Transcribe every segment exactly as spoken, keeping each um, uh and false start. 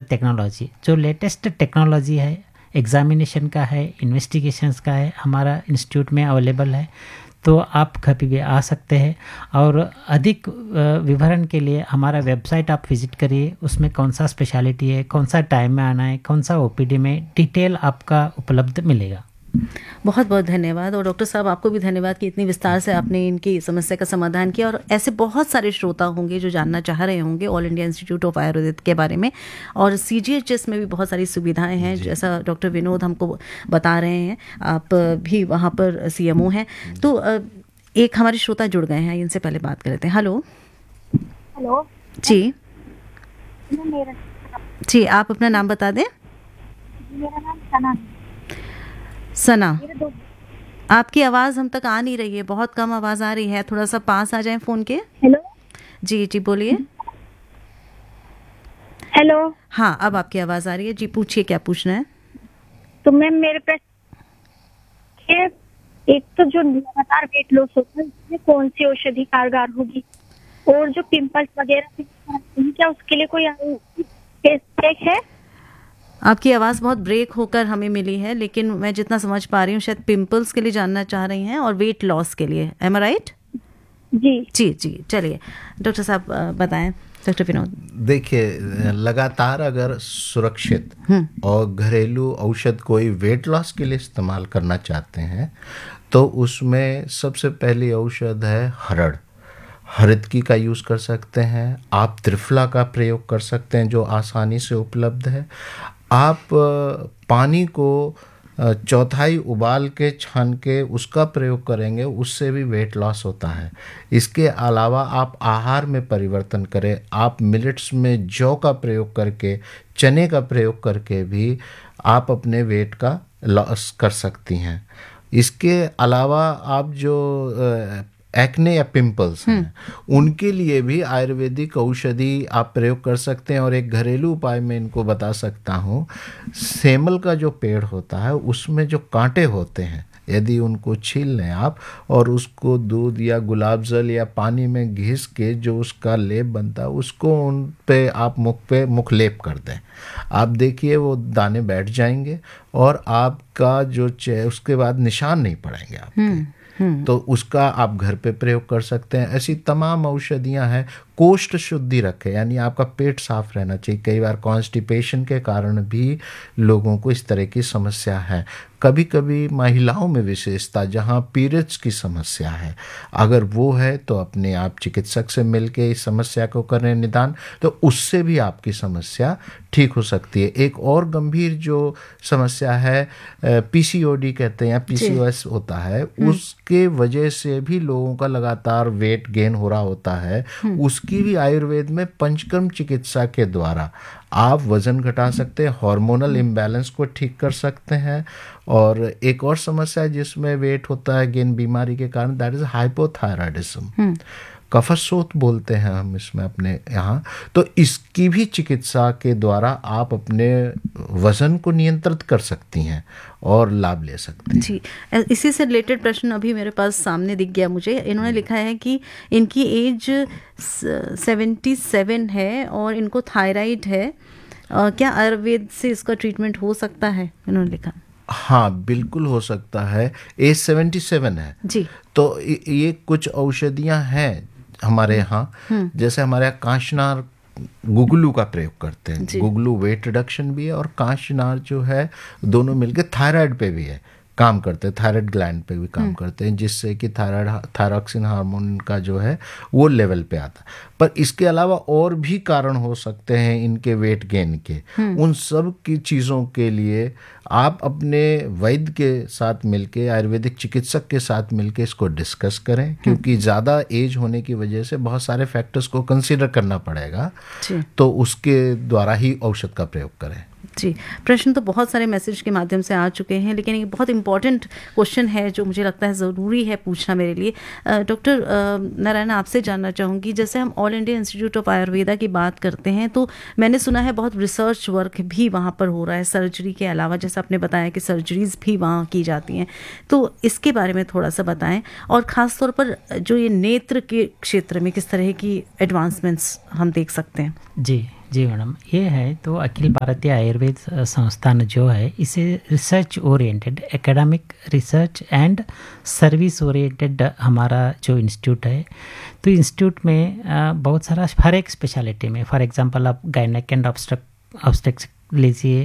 Technology, जो latest technology है examination का है, इन्वेस्टिगेशंस का है, हमारा इंस्टीट्यूट में अवेलेबल है। तो आप कभी भी आ सकते हैं और अधिक विवरण के लिए हमारा वेबसाइट आप विजिट करिए। उसमें कौन सा स्पेशलिटी है, कौन सा टाइम में आना है, कौन सा ओपीडी में, डिटेल आपका उपलब्ध मिलेगा। बहुत बहुत धन्यवाद। और डॉक्टर साहब आपको भी धन्यवाद कि इतनी विस्तार से आपने इनकी समस्या का समाधान किया। और ऐसे बहुत सारे श्रोता होंगे जो जानना चाह रहे होंगे all India institute of Ayurveda के बारे में। और सीजीएचएस में भी बहुत सारी सुविधाएं हैं, जैसा डॉक्टर विनोद हमको बता रहे हैं। आप भी वहाँ पर सीएमओ हैं। तो एक हमारे श्रोता जुड़ गए हैं, इनसे पहले बात कर लेते हैं। हेलो हेलो जी मेरा जी, आप अपना नाम बता दें। मेरा नाम सना। सना, आपकी आवाज़ हम तक आ नहीं रही है, बहुत कम आवाज़ आ रही है, थोड़ा सा पास आ जाएं फ़ोन के। हेलो जी जी बोलिए। हेलो हाँ, अब आपकी आवाज़ आ रही है जी, पूछिए क्या पूछना है। तो मैम मेरे प्रश्न, एक तो जो लगातार वेट लॉस होता है उसमें कौन सी औषधि कारगर होगी, और जो पिंपल्स वगैरह क्या उसके लिए कोई टेस्ट है? आपकी आवाज़ बहुत ब्रेक होकर हमें मिली है, लेकिन मैं जितना समझ पा रही हूँ शायद पिंपल्स के लिए जानना चाह रही हैं और वेट लॉस के लिए। एम आई राइट? जी जी जी, चलिए डॉक्टर साहब बताएं। डॉक्टर विनोद, देखिए, लगातार अगर सुरक्षित और घरेलू औषध कोई वेट लॉस के लिए इस्तेमाल करना चाहते हैं तो उसमें सबसे पहली औषध है हरड़। हरितकी का यूज़ कर सकते हैं आप, त्रिफला का प्रयोग कर सकते हैं जो आसानी से उपलब्ध है। आप पानी को चौथाई उबाल के छान के उसका प्रयोग करेंगे, उससे भी वेट लॉस होता है। इसके अलावा आप आहार में परिवर्तन करें, आप मिलेट्स में जौ का प्रयोग करके, चने का प्रयोग करके भी आप अपने वेट का लॉस कर सकती हैं। इसके अलावा आप जो एक्ने या पिंपल्स हैं उनके लिए भी आयुर्वेदिक औषधि आप प्रयोग कर सकते हैं। और एक घरेलू उपाय मैं इनको बता सकता हूँ, सेमल का जो पेड़ होता है उसमें जो कांटे होते हैं, यदि उनको छील लें आप और उसको दूध या गुलाब जल या पानी में घिस के जो उसका लेप बनता है उसको उन पे आप मुख पे मुख लेप कर दें, आप देखिए वो दाने बैठ जाएंगे और आपका जो चे उसके बाद निशान नहीं पड़ेंगे आपके। तो उसका आप घर पे प्रयोग कर सकते हैं। ऐसी तमाम औषधियां हैं। कोष्ठ शुद्धि रखें, यानी आपका पेट साफ रहना चाहिए। कई बार कॉन्स्टिपेशन के कारण भी लोगों को इस तरह की समस्या है। कभी कभी महिलाओं में विशेषता जहां पीरियड्स की समस्या है, अगर वो है तो अपने आप चिकित्सक से मिलके इस समस्या को करें निदान, तो उससे भी आपकी समस्या ठीक हो सकती है। एक और गंभीर जो समस्या है पीसीओडी कहते हैं या पीसीओएस होता है, उसके वजह से भी लोगों का लगातार वेट गेन हो रहा होता है। उसकी भी आयुर्वेद में पंचकर्म चिकित्सा के द्वारा आप वजन घटा सकते हैं, हार्मोनल इम्बैलेंस को ठीक कर सकते हैं। और एक और समस्या है जिसमें वेट होता है गेन बीमारी के कारण, दैट इज हाइपोथायराइडिज्म, कफशोथ बोलते हैं हम इसमें अपने यहाँ। तो इसकी भी चिकित्सा के द्वारा आप अपने वजन को नियंत्रित कर सकती हैं और लाभ ले सकते हैं। जी, इसी से रिलेटेड प्रश्न अभी मेरे पास सामने दिख गया मुझे। इन्होंने लिखा है कि इनकी एज सेवेंटी सेवन है और इनको थायराइड है, क्या आयुर्वेद से इसका ट्रीटमेंट हो सकता है? इन्होंने लिखा हाँ बिल्कुल हो सकता है। एज सेवेंटी सेवन है जी, तो ये कुछ औषधियाँ हैं हमारे यहाँ, जैसे हमारे यहाँ कांचनार गुगलू का प्रयोग करते हैं। गुगलू वेट रिडक्शन भी है और कांचनार जो है दोनों मिलके थायराइड पे भी है काम करते हैं, थायराइड ग्लैंड पे भी काम करते हैं, जिससे कि थायराइड थायरॉक्सिन हार्मोन का जो है वो लेवल पे आता है। पर इसके अलावा और भी कारण हो सकते हैं इनके वेट गेन के। उन सब की चीज़ों के लिए आप अपने वैद्य के साथ मिलके, आयुर्वेदिक चिकित्सक के साथ मिलके इसको डिस्कस करें, क्योंकि ज़्यादा एज होने की वजह से बहुत सारे फैक्टर्स को कंसीडर करना पड़ेगा, तो उसके द्वारा ही औषध का प्रयोग करें। जी, प्रश्न तो बहुत सारे मैसेज के माध्यम से आ चुके हैं, लेकिन एक बहुत इंपॉर्टेंट क्वेश्चन है जो मुझे लगता है ज़रूरी है पूछना मेरे लिए। डॉक्टर नारायण, आपसे जानना चाहूँगी, जैसे हम all India institute of Ayurveda की बात करते हैं तो मैंने सुना है बहुत रिसर्च वर्क भी वहाँ पर हो रहा है सर्जरी के अलावा, जैसे आपने बताया कि सर्जरीज भी वहाँ की जाती हैं, तो इसके बारे में थोड़ा सा बताएं। और ख़ास तौर पर जो ये नेत्र के क्षेत्र में किस तरह की एडवांसमेंट्स हम देख सकते हैं? जी, जी मैडम, ये है तो अखिल भारतीय आयुर्वेद संस्थान जो है इसे research oriented, academic research and service oriented हमारा जो इंस्टीट्यूट है। तो इंस्टीट्यूट में बहुत सारा हर एक स्पेशलिटी में, फॉर एग्जांपल आप गायनेक एंड ऑब्स्टेट्रिक्स लीजिए,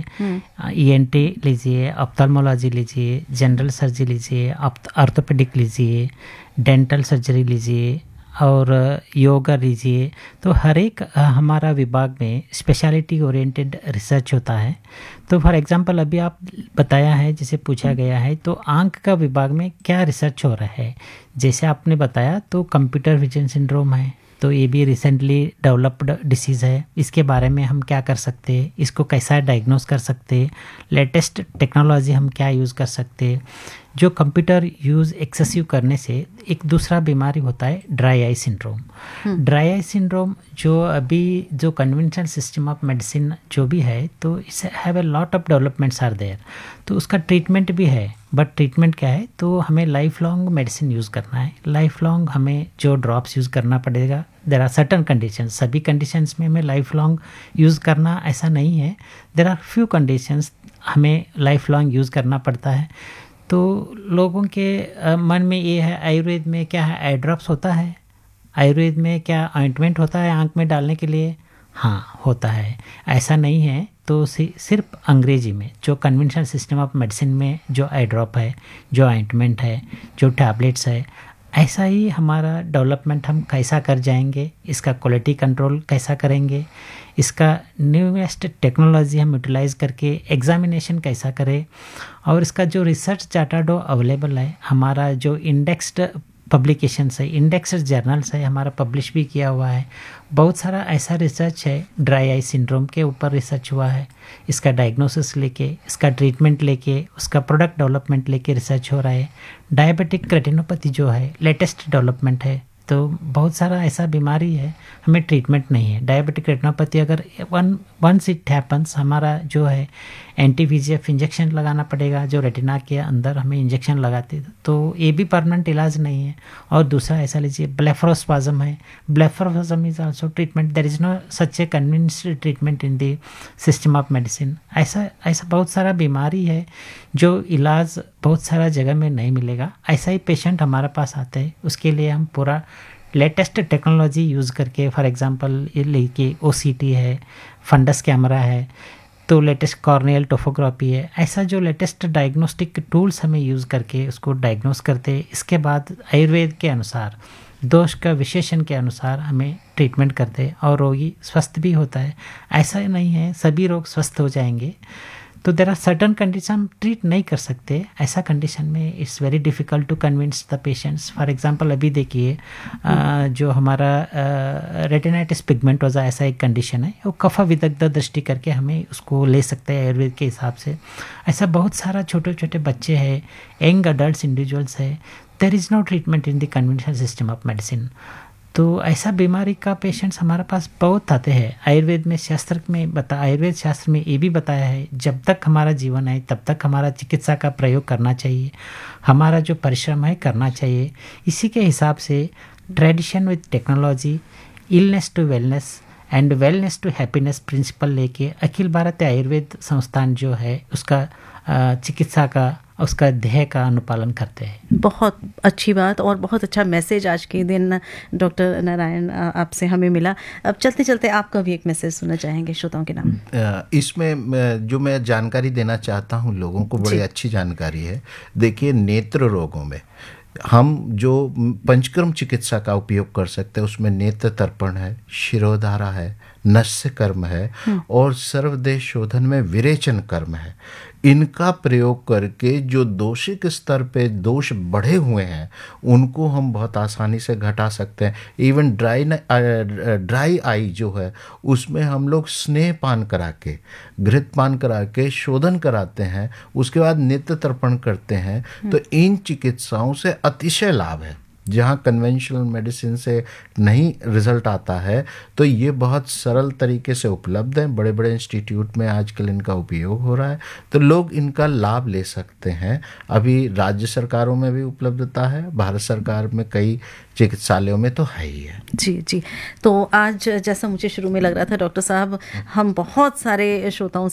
ईएनटी लीजिए, ऑप्थेल्मोलॉजी लीजिए, जनरल सर्जरी लीजिए, ऑर्थोपेडिक लीजिए, डेंटल सर्जरी लीजिए और योगा लीजिए। तो हर एक हमारा विभाग में स्पेशलिटी ओरिएंटेड रिसर्च होता है। तो फॉर एग्जांपल अभी आप बताया है, जैसे पूछा गया है, तो आंख का विभाग में क्या रिसर्च हो रहा है, जैसे आपने बताया तो कंप्यूटर विजन सिंड्रोम है, तो ये भी रिसेंटली डेवलप्ड डिसीज़ है। इसके बारे में हम क्या कर सकते हैं, इसको कैसा डायग्नोस कर सकते हैं, लेटेस्ट टेक्नोलॉजी हम क्या यूज़ कर सकते हैं। जो कंप्यूटर यूज़ एक्सेसिव करने से एक दूसरा बीमारी होता है dry eye syndrome. Dry eye syndrome जो अभी जो कन्वेंशनल सिस्टम ऑफ मेडिसिन जो भी है, तो it's have a lot of developments are there. तो उसका ट्रीटमेंट भी है, बट ट्रीटमेंट क्या है, तो हमें लाइफ लॉन्ग मेडिसिन यूज़ करना है, लाइफ लॉन्ग हमें जो ड्रॉप्स यूज़ करना पड़ेगा। देर आर सर्टन कंडीशंस, सभी कंडीशंस में हमें लाइफ लॉन्ग यूज़ करना ऐसा नहीं है। देर आर फ्यू कंडीशंस हमें लाइफ लॉन्ग यूज़ करना पड़ता है। तो लोगों के आ, मन में ये है, आयुर्वेद में क्या है, आई ड्रॉप्स होता है, आयुर्वेद में क्या ऑइंटमेंट होता है आँख में डालने के लिए? हाँ होता है, ऐसा नहीं है। तो सिर्फ अंग्रेजी में जो कन्वेंशनल सिस्टम ऑफ मेडिसिन में जो आई ड्रॉप है, जो ऑइंटमेंट है, जो टैबलेट्स है, ऐसा ही हमारा डेवलपमेंट हम कैसा कर जाएंगे, इसका क्वालिटी कंट्रोल कैसा करेंगे, इसका न्यूएस्ट टेक्नोलॉजी हम यूटिलाइज़ करके एग्जामिनेशन कैसा करें, और इसका जो रिसर्च डाटा जो अवेलेबल है, हमारा जो इंडेक्स्ड पब्लिकेशंस है, इंडेक्स्ड जर्नल्स है, हमारा पब्लिश भी किया हुआ है। बहुत सारा ऐसा रिसर्च है, ड्राई आई सिंड्रोम के ऊपर रिसर्च हुआ है, इसका डायग्नोसिस लेके, इसका ट्रीटमेंट लेके, उसका प्रोडक्ट डेवलपमेंट लेके रिसर्च हो रहा है। डायबिटिक रेटिनोपैथी जो है लेटेस्ट डेवलपमेंट है। तो बहुत सारा ऐसा बीमारी है हमें ट्रीटमेंट नहीं है। डायबिटिक रेटिनोपैथी अगर वन वंस इट हैपन्स, हमारा जो है एंटी वीजीएफ इंजेक्शन लगाना पड़ेगा, जो रेटिना के अंदर हमें इंजेक्शन लगाते, तो ये भी परमानेंट इलाज नहीं है। और दूसरा ऐसा लीजिए ब्लेफरोस्पाज्म है, blepharospasm is also treatment, there is no such A convinced treatment in the system of medicine. ऐसा ऐसा बहुत सारा बीमारी है जो इलाज बहुत सारा जगह में नहीं मिलेगा। ऐसा ही पेशेंट हमारे पास आते हैं, उसके लिए हम पूरा लेटेस्ट टेक्नोलॉजी यूज़ करके, फॉर एग्जांपल ये लेके ओसीटी है, फंडस कैमरा है, तो लेटेस्ट कॉर्नियल टोफोग्राफी है, ऐसा जो लेटेस्ट डायग्नोस्टिक टूल्स हमें यूज़ करके उसको डायग्नोस करते। इसके बाद आयुर्वेद के अनुसार, दोष का विशेषण के अनुसार हमें ट्रीटमेंट करते और रोगी स्वस्थ भी होता है। ऐसा नहीं है सभी रोग स्वस्थ हो जाएंगे। तो देर आर सर्टन कंडीशन हम ट्रीट नहीं कर सकते। ऐसा कंडीशन में it's very difficult to convince the patients. For example अभी देखिए जो हमारा रेटिनाइटिस पिगमेंटोसा ऐसा एक कंडीशन है, वो कफा विदग्ध दृष्टि करके हमें उसको ले सकते हैं आयुर्वेद के हिसाब से। ऐसा बहुत सारा छोटे छोटे बच्चे हैं, यंग अडल्ट इंडिविजुअल्स है, there is no treatment in the conventional system of medicine. तो ऐसा बीमारी का पेशेंट्स हमारे पास बहुत आते हैं। आयुर्वेद में शास्त्र में बता आयुर्वेद शास्त्र में ये भी बताया है, जब तक हमारा जीवन है तब तक हमारा चिकित्सा का प्रयोग करना चाहिए, हमारा जो परिश्रम है करना चाहिए। इसी के हिसाब से tradition with technology, illness to wellness and wellness to happiness principal लेके अखिल भारतीय आयुर्वेद संस्थान जो है उसका चिकित्सा का, उसका ध्येय का अनुपालन करते हैं। बहुत अच्छी बात और बहुत अच्छा मैसेज आज के दिन डॉक्टर नारायण आपसे हमें मिला। अब चलते चलते आपका भी एक मैसेज सुनना चाहेंगे श्रोताओं के नाम। इसमें जो मैं जानकारी देना चाहता हूँ लोगों को, बड़ी अच्छी जानकारी है। देखिए, नेत्र रोगों में हम जो पंचकर्म चिकित्सा का उपयोग कर सकते हैं, उसमें नेत्र तर्पण है, शिरोधारा है, नस्य कर्म है और सर्वदेश शोधन में विरेचन कर्म है। इनका प्रयोग करके जो दोषिक स्तर पे दोष बढ़े हुए हैं उनको हम बहुत आसानी से घटा सकते हैं। इवन ड्राई ड्राई आई जो है उसमें हम लोग स्नेह पान करा के, घृत पान करा के शोधन कराते हैं, उसके बाद नेत्र तर्पण करते हैं। तो इन चिकित्साओं से अतिशय लाभ है। जहाँ कन्वेंशनल मेडिसिन से नहीं रिजल्ट आता है, तो ये बहुत सरल तरीके से उपलब्ध है। बड़े बड़े इंस्टीट्यूट में आजकल इनका उपयोग हो रहा है, तो लोग इनका लाभ ले सकते हैं। अभी राज्य सरकारों में भी उपलब्धता है, भारत सरकार में कई चिकित्सालयों में तो है ही है। जी जी। तो आज जैसा मुझे शुरू में लग रहा था डॉक्टर साहब, हम बहुत सारे श्रोताओं